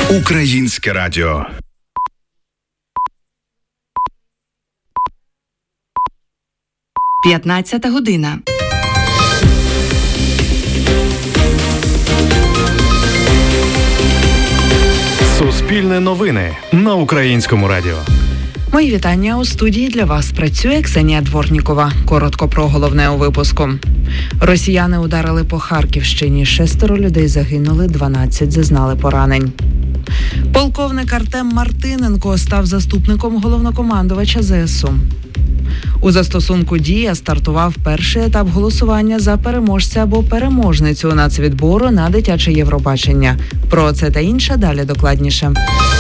Українське радіо. П'ятнадцята година. Суспільне новини на Українському радіо. Мої вітання. У студії для вас працює Ксенія Дворнікова. Коротко про головне у випуску. Росіяни ударили по Харківщині. 6 людей загинули, 12 зазнали поранень. Полковник Артем Мартиненко став заступником головнокомандувача ЗСУ. У застосунку «Дія» стартував перший етап голосування за переможця або переможницю нацвідбору на дитяче Євробачення. Про це та інше далі докладніше.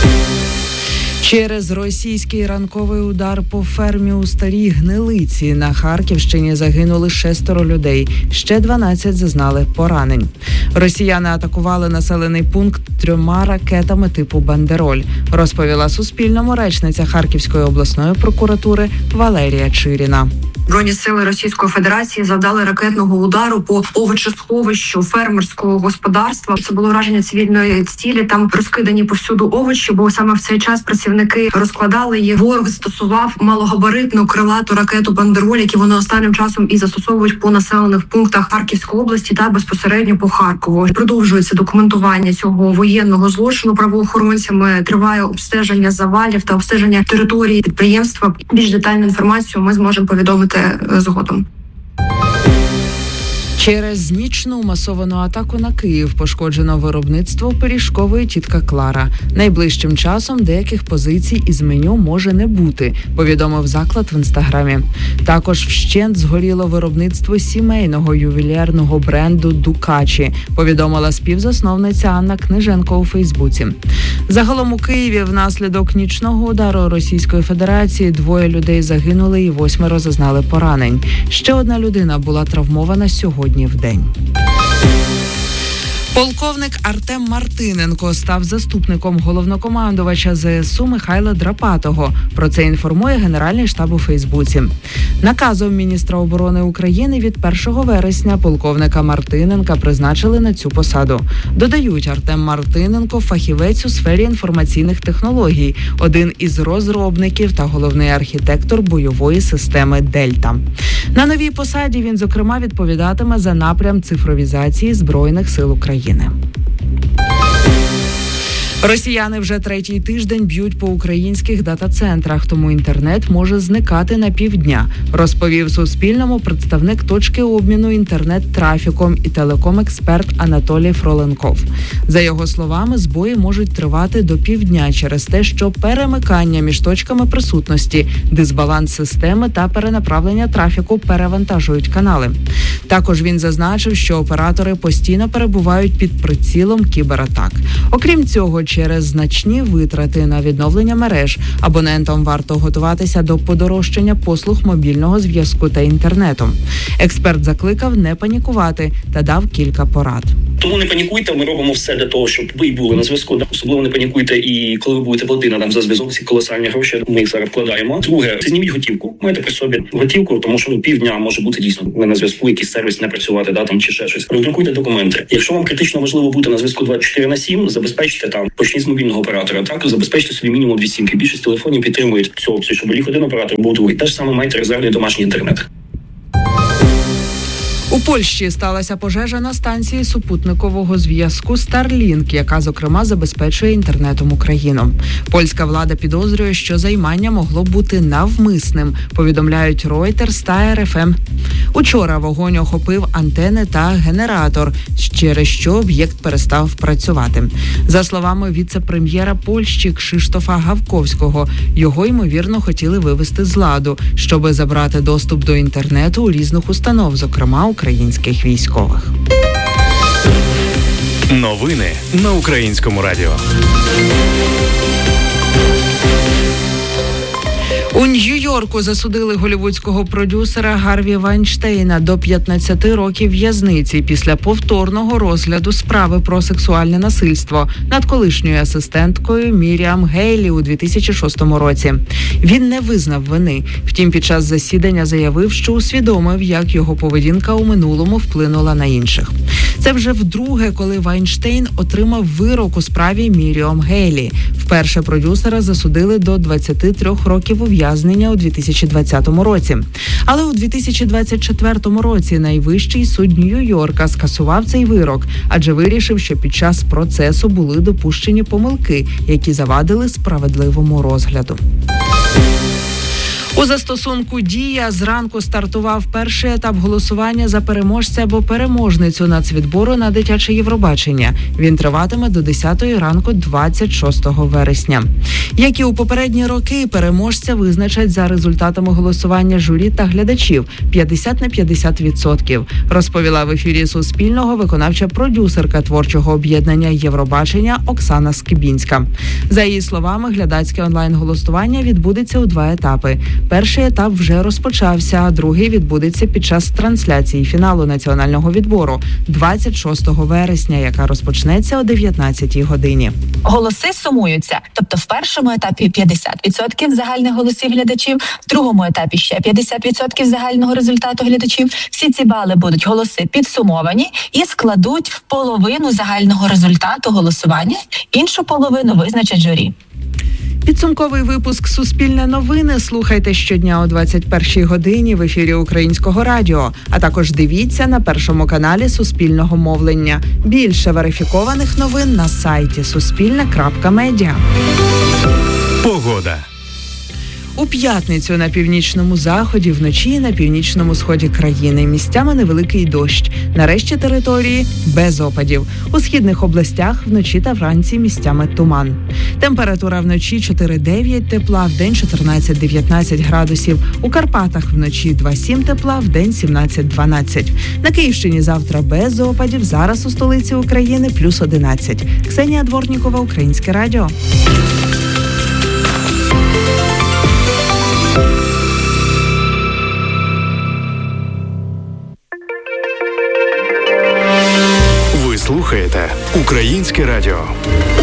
Через російський ранковий удар по фермі у Старій Гнилиці на Харківщині загинули 6 людей, ще 12 зазнали поранень. Росіяни атакували населений пункт 3 ракетами типу «Бандероль», розповіла Суспільному речниця Харківської обласної прокуратури Валерія Чиріна. Збройні сили Російської Федерації завдали ракетного удару по овочесховищу фермерського господарства. Це було ураження цивільної цілі. Там розкидані повсюду овочі, бо саме в цей час працівники розкладали їх. Ворог застосував малогабаритну крилату ракету «Бандероль», які вони останнім часом і застосовують по населених пунктах Харківської області та безпосередньо по Харкову. Продовжується документування цього воєнного злочину правоохоронцями. Триває обстеження завалів та обстеження території підприємства. Більш детальну інформацію ми зможемо повідомити згодом. Через нічну масовану атаку на Київ пошкоджено виробництво пиріжкової «Тітка Клара». Найближчим часом деяких позицій із меню може не бути, повідомив заклад в Інстаграмі. Також вщент згоріло виробництво сімейного ювелірного бренду «Дукачі», повідомила співзасновниця Анна Книженко у Фейсбуці. Загалом у Києві внаслідок нічного удару Російської Федерації 2 людей загинули і 8 зазнали поранень. Ще 1 людина була травмована сьогодні в день. Полковник Артем Мартиненко став заступником головнокомандувача ЗСУ Михайла Драпатого. Про це інформує Генеральний штаб у Фейсбуці. Наказом міністра оборони України від 1 вересня полковника Мартиненка призначили на цю посаду. Додають, Артем Мартиненко – фахівець у сфері інформаційних технологій, один із розробників та головний архітектор бойової системи «Дельта». На новій посаді він, зокрема, відповідатиме за напрям цифровізації Збройних сил України. Росіяни вже 3-й тиждень б'ють по українських дата-центрах, тому інтернет може зникати на півдня, розповів Суспільному представник точки обміну інтернет-трафіком і телеком-експерт Анатолій Фроленков. За його словами, збої можуть тривати до півдня через те, що перемикання між точками присутності, дисбаланс системи та перенаправлення трафіку перевантажують канали. Також він зазначив, що оператори постійно перебувають під прицілом кібератак. Окрім цього, через значні витрати на відновлення мереж абонентам варто готуватися до подорожчання послуг мобільного зв'язку та інтернету. Експерт закликав не панікувати та дав кілька порад. Тому не панікуйте, ми робимо все для того, щоб ви були на зв'язку. Особливо не панікуйте, і коли ви будете платити нам за зв'язок, ці колосальні гроші, ми їх зараз вкладаємо. Друге, це зніміть готівку. Маєте при собі готівку, тому що півдня може бути дійсно не на зв'язку, якийсь сервіс не працювати, там чи ще щось. Роздрукуйте документи. Якщо вам критично важливо бути на зв'язку 24/7, забезпечте там, почніть з мобільного оператора, так, забезпечте собі мінімум 2 сімки. Більшість телефонів підтримують цю опцію, щоб ліг один оператор був другий. Те ж саме майте резервний домашній інтернет. У Польщі сталася пожежа на станції супутникового зв'язку Starlink, яка, зокрема, забезпечує інтернетом Україну. Польська влада підозрює, що займання могло бути навмисним, повідомляють Reuters та RFM. Учора вогонь охопив антени та генератор, через що об'єкт перестав працювати. За словами віце-прем'єра Польщі Кшиштофа Гавковського, його, ймовірно, хотіли вивести з ладу, щоб забрати доступ до інтернету у різних установ, зокрема українських військових. Новини на Українському радіо. У Нью-Йорку засудили голлівудського продюсера Гарві Вайнштейна до 15 років в'язниці після повторного розгляду справи про сексуальне насильство над колишньою асистенткою Міріам Гейлі у 2006 році. Він не визнав вини. Втім, під час засідання заявив, що усвідомив, як його поведінка у минулому вплинула на інших. Це вже вдруге, коли Вайнштейн отримав вирок у справі Міріам Гейлі. Вперше продюсера засудили до 23 років ув'язнення у 2020 році. Але у 2024 році найвищий суд Нью-Йорка скасував цей вирок, адже вирішив, що під час процесу були допущені помилки, які завадили справедливому розгляду. У застосунку «Дія» зранку стартував перший етап голосування за переможця або переможницю нацвідбору на дитяче Євробачення. Він триватиме до 10-ї ранку 26 вересня. Як і у попередні роки, переможця визначать за результатами голосування журі та глядачів 50/50%, розповіла в ефірі Суспільного виконавча продюсерка творчого об'єднання Євробачення Оксана Скибінська. За її словами, глядацьке онлайн-голосування відбудеться у 2 етапи. Перший етап вже розпочався, а другий відбудеться під час трансляції фіналу національного відбору 26 вересня, яка розпочнеться о 19-й годині. Голоси сумуються, тобто в першому етапі 50% загальних голосів глядачів, в другому етапі ще 50% загального результату глядачів. Всі ці бали будуть голоси підсумовані і складуть половину загального результату голосування, іншу половину визначить журі. Підсумковий випуск «Суспільне новини» слухайте щодня о 21-й годині в ефірі Українського радіо, а також дивіться на першому каналі Суспільного мовлення. Більше верифікованих новин на сайті suspilne.media. Погода. У п'ятницю на північному заході, вночі на північному сході країни. Місцями невеликий дощ. На решті території без опадів. У східних областях вночі та вранці місцями туман. Температура вночі 4-9 тепла, вдень 14-19 градусів. У Карпатах вночі 2-7 тепла, вдень 17-12. На Київщині завтра без опадів, зараз у столиці України плюс 11. Ксенія Дворнікова, Українське радіо. Ви слухаєте Українське радіо.